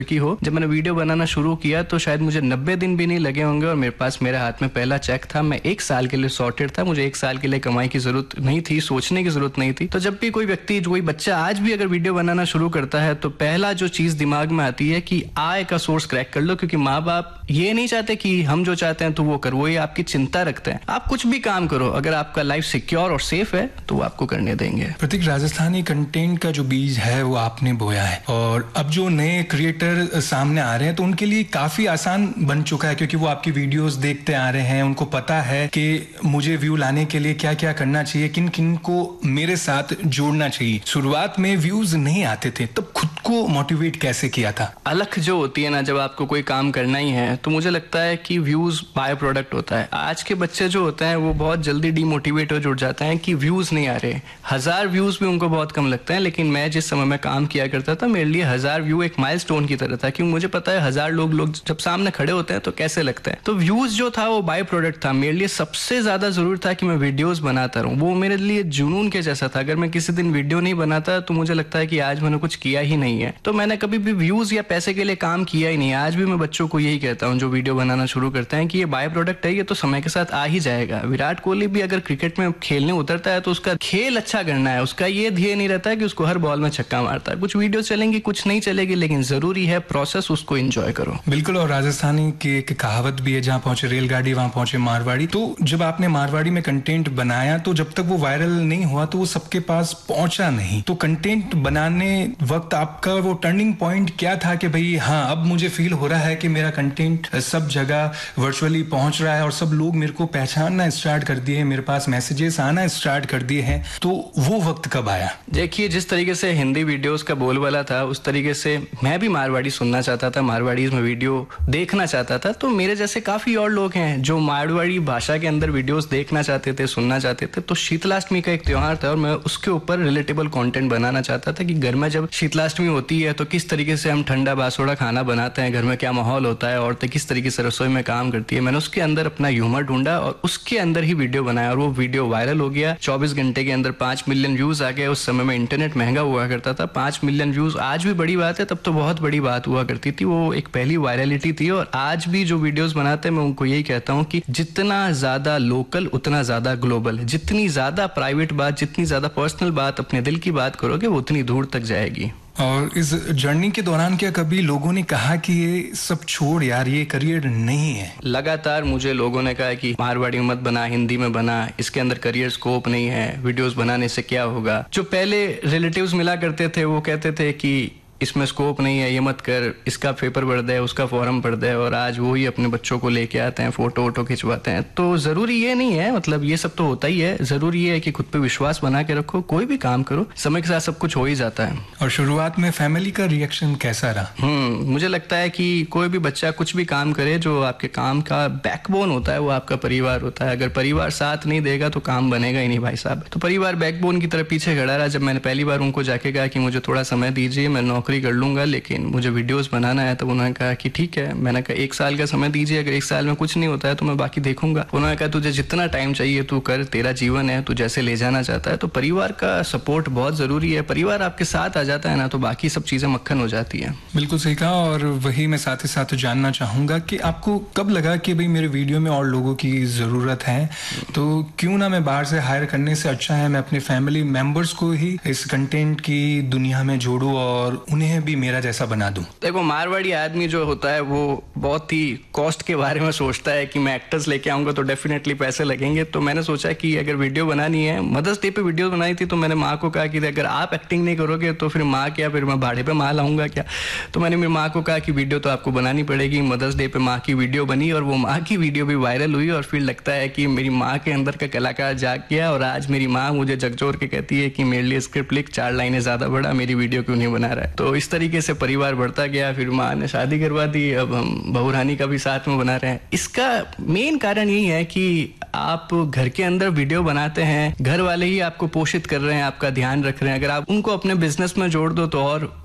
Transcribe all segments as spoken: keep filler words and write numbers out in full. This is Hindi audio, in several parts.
की हो। जब मैंने वीडियो बनाना शुरू किया तो शायद मुझे नब्बे दिन भी नहीं लगे होंगे और मेरे पास मेरे हाथ में पहला चेक था। मैं एक साल के लिए सॉर्टेड था, मुझे एक साल के लिए कमाई की जरूरत नहीं थी, सोचने की जरूरत नहीं थी। तो जब भी कोई व्यक्ति, कोई बच्चा आज भी अगर वीडियो बनाना शुरू करता है तो पहला जो चीज दिमाग में आती है कि आय का सोर्स क्रैक कर लो, क्योंकि माँ बाप ये नहीं चाहते कि हम जो चाहते हैं तो वो करो, वो ये आपकी चिंता रखते हैं। आप कुछ भी काम करो, अगर आपका लाइफ सिक्योर और सेफ है तो वो आपको करने देंगे। प्रतीक, राजस्थानी कंटेंट का जो बीज है वो आपने बोया है और अब जो नए क्रिएटर सामने आ रहे हैं तो उनके लिए काफी आसान बन चुका है, क्योंकि वो आपकी वीडियोस देखते आ रहे हैं, उनको पता है कि मुझे व्यू लाने के लिए क्या क्या करना चाहिए, किन किन को मेरे साथ जोड़ना चाहिए। शुरुआत में व्यूज नहीं आते थे, तब खुद को मोटिवेट कैसे किया था? अलख जो होती है ना, जब आपको कोई काम करना ही है तो मुझे लगता है कि व्यूज बाय प्रोडक्ट होता है। आज के बच्चे जो होते हैं वो बहुत जल्दी डीमोटिवेट हो जुड़ जाते हैं कि व्यूज नहीं आ रहे। हजार व्यूज भी उनको बहुत कम लगते हैं, लेकिन मैं जिस समय में काम किया करता था मेरे लिए हजार व्यू एक माइलस्टोन की तरह था, क्योंकि मुझे पता है हजार लोग लोग जब सामने खड़े होते हैं तो कैसे लगता है। तो व्यूज जो था वो बाय प्रोडक्ट था। मेरे लिए सबसे ज्यादा जरूरी था कि मैं वीडियोस बनाता रहूं, वो मेरे लिए जुनून के जैसा था। अगर मैं किसी दिन वीडियो नहीं बनाता तो मुझे लगता है कि आज मैंने कुछ किया ही नहीं है। तो मैंने कभी भी व्यूज या पैसे के लिए काम किया ही नहीं। आज भी मैं बच्चों को यही कहता हूं जो वीडियो बनाना शुरू करते हैं कि ये बाय प्रोडक्ट है, ये तो समय के साथ आ ही जाएगा। विराट कोहली भी अगर क्रिकेट में खेलने उतरता है तो उसका खेल अच्छा करना है, उसका ये ध्येय नहीं रहता है कि उसको हर बॉल में छक्का मारता है। कुछ वीडियो चलेंगी, कुछ नहीं चलेगी, लेकिन जरूरी है प्रोसेस, उसको एंजॉय करो। बिल्कुल। और राजस्थानी की एक कहावत भी है, जहां पहुंचे रेलगाड़ी वहां पहुंचे मारवाड़ी। तो जब आपने मारवाड़ी में कंटेंट बनाया तो जब तक वो वायरल नहीं हुआ तो वो सबके पास पहुंचा नहीं। तो कंटेंट बनाने वक्त आपका वो टर्निंग पॉइंट क्या था कि भाई हाँ, अब मुझे फील हो रहा है कि मेरा कंटेंट सब जगह वर्चुअली पहुंच रहा है और सब लोग मेरे को पहचानना स्टार्ट कर दिए हैं, मेरे पास मैसेजेस आना स्टार्ट कर दिए हैं। तो वो वक्त कब आया? देखिए, जिस तरीके से हिंदी वीडियोस का बोलबाला था उस तरीके से मैं भी मारवाड़ी सुनना चाहता था, मारवाड़ी में वीडियो देखना चाहता था। तो मेरे जैसे काफी और लोग हैं जो मारवाड़ी भाषा के अंदर वीडियोस देखना चाहते थे, सुनना चाहते थे। तो शीतलाष्टमी का एक त्योहार था और मैं उसके ऊपर रिलेटेबल कंटेंट बनाना चाहता था कि घर में जब शीतलाष्टमी होती है तो किस तरीके से हम ठंडा बासोड़ा खाना बनाते हैं, घर में क्या माहौल होता है, औरतें किस तरीके से रसोई में काम करती है। मैंने उसके अंदर अपना ह्यूमर ढूंढा और उसके अंदर ही वीडियो बनाया और वो वीडियो वायरल हो गया। चौबीस घंटे के अंदर पांच मिलियन व्यूज आ गए। उस समय में इंटरनेट महंगा हुआ करता था, पांच मिलियन व्यूज आज भी बड़ी बात है, तब तो बहुत बड़ी बात हुआ करती थी। वो एक पहली वायरलिटी थी। और आज भी जो वीडियोस बनाते हैं मैं उनको यही कहता हूं कि जितना ज्यादा लोकल उतना ज्यादा ग्लोबल। जितनी ज्यादा प्राइवेट बात, जितनी ज्यादा पर्सनल बात, अपने दिल की बात करोगे वो उतनी दूर तक जाएगी। और इस जर्नी के दौरान क्या कभी लोगों ने कहा कि ये सब छोड़ यार, ये करियर नहीं है? लगातार मुझे लोगों ने कहा कि मारवाड़ी में मत बना, हिंदी में बना, इसके अंदर करियर स्कोप नहीं है, वीडियोस बनाने से क्या होगा। जो पहले रिलेटिव्स मिला करते थे वो कहते थे कि इसमें स्कोप नहीं है, ये मत कर, इसका पेपर भर दे, उसका फॉर्म भर दे। और आज वो ही अपने बच्चों को लेके आते हैं, फोटो वोटो खिंचवाते हैं। तो जरूरी ये नहीं है, मतलब ये सब तो होता ही है। जरूरी ये है कि खुद पे विश्वास बना के रखो, कोई भी काम करो, समय के साथ सब कुछ हो ही जाता है। और शुरुआत में फैमिली का रिएक्शन कैसा रहा? हम्म मुझे लगता है कि कोई भी बच्चा कुछ भी काम करे, जो आपके काम का बैकबोन होता है वो आपका परिवार होता है। अगर परिवार साथ नहीं देगा तो काम बनेगा ही नहीं भाई साहब। तो परिवार बैकबोन की तरह पीछे खड़ा रहा। जब मैंने पहली बार उनको जाके कहा कि मुझे थोड़ा समय दीजिए, मैं नौकरी कर लूंगा लेकिन मुझे वीडियोस बनाना है, तो उन्होंने कहा कि ठीक है। मैंने कहा एक साल का समय दीजिए, अगर एक साल में कुछ नहीं होता है तो मैं बाकी देखूंगा। उन्होंने कहा तुझे जितना टाइम चाहिए तू कर, तेरा जीवन है, तू जैसे ले जाना चाहता है। तो परिवार का सपोर्ट बहुत जरूरी है। परिवार आपके साथ आ जाता है ना तो बाकी सब चीजें मक्खन हो जाती है। बिल्कुल सही कहा। और वही मैं साथ ही साथ जानना चाहूंगा कि आपको कब लगा कि भाई मेरे वीडियो में और लोगों की जरूरत है, तो क्यों ना मैं बाहर से हायर करने से अच्छा है मैं अपने फैमिली मेंबर्स को ही इस कंटेंट की दुनिया में जोड़ूं और उन्हें भी मेरा जैसा बना दूं। देखो, मारवाड़ी आदमी जो होता है वो बहुत ही कॉस्ट के बारे में सोचता है कि मैं एक्टर्स लेके आऊंगा तो डेफिनेटली पैसे लगेंगे। तो मैंने सोचा कि अगर वीडियो बनानी है, मदर्स डे पे वीडियो बनाई थी, तो मैंने माँ को कहा कि अगर आप एक्टिंग नहीं करोगे तो फिर माँ क्या, फिर मैं भाड़े पे माँ लाऊंगा क्या। तो मैंने मेरी माँ को कहा कि वीडियो तो आपको बनानी पड़ेगी। मदर्स डे पे माँ की वीडियो बनी और वो माँ की वीडियो भी वायरल हुई और फिर लगता है कि मेरी माँ के अंदर का कलाकार जाग गया। और आज मेरी माँ मुझे झकझोर के कहती है कि मेरे लिए स्क्रिप्ट लिख, चार लाइनें ज्यादा बड़ा, मेरी वीडियो क्यों नहीं बना रहा है। तो इस तरीके से परिवार बढ़ता गया। फिर माँ ने शादी करवा दी, अब हम बहू रानी का भी साथ में बना रहे हैं। इसका मेन कारण यही है कि आप घर के अंदर वीडियो बनाते हैं, घर वाले ही आपको पोषित कर रहे हैं, आपका ध्यान रख रहे हैं। अगर आप उनको अपने बिजनेस में जोड़ दो तो और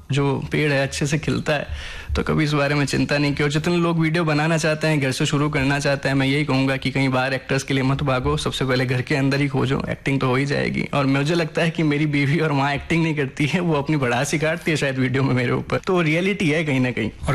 जो पेड़ है अच्छे से खिलता है। तो कभी इस बारे में चिंता नहीं की। और जितने लोग वीडियो बनाना चाहते हैं, घर से शुरू करना चाहते हैं, मैं यही कहूँगा कि कहीं बाहर एक्टर्स के लिए मत भागो, सबसे पहले घर के अंदर ही खोजो, एक्टिंग तो हो ही जाएगी। और मुझे लगता है कि मेरी बीवी और माँ एक्टिंग नहीं करती है, वो अपनी भड़ासी काटती है शायद वीडियो में मेरे ऊपर, तो रियलिटी है कहीं ना कहीं।